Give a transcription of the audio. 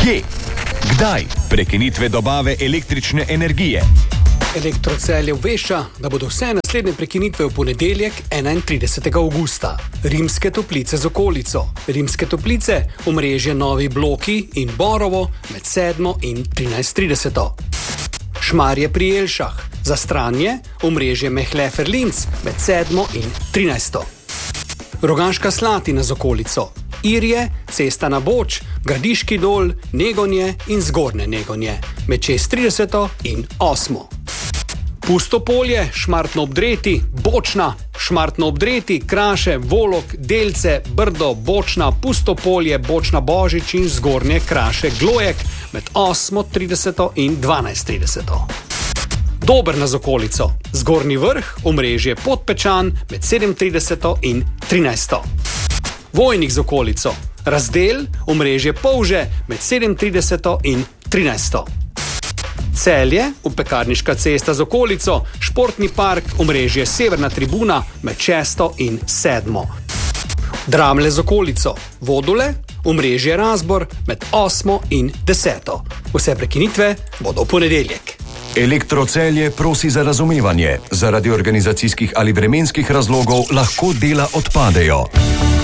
Kje? Kdaj? Prekinitve dobave električne energije. Elektrocelje obvešča, da bodo vse naslednje prekinitve v ponedeljek 31. avgusta. Rimske Toplice z okolico. Rimske Toplice, omrežje Novi Bloki in Borovo med 7 in 13:30. Šmarje pri Jelšah. Za Stranje, omrežje Mehlefer-Linz med 7 in 13. Rogaška Slatina z okolico. Irje, cesta na Boč, Gradiški dol, Negonje in Zgornje Negonje med 6:30 in 8. Pusto polje, Šmartno ob Dreti, Bočna, Šmartno ob Dreti, Kraše, Volok, Delce, Brdo, Bočna, Pusto polje, Bočna Božič in Zgornje Kraše Glojek med 8:30 in 12:30. Dobrna z okolico. Zgornji Vrh, omrežje Podpečan med 7:30 in 13. Vojnik z okolico. Razdel, omrežje Polže med 7:30 in 13. Celje, Pekarniška cesta z okolico, Športni park, omrežje Severna tribuna med 6 in 7. Dramlje z okolico. Vodule, omrežje Razbor med 8 in 10. Vse prekinitve bodo v ponedeljek. Elektrocelje prosi za razumevanje. Zaradi organizacijskih ali vremenskih razlogov lahko dela odpadejo.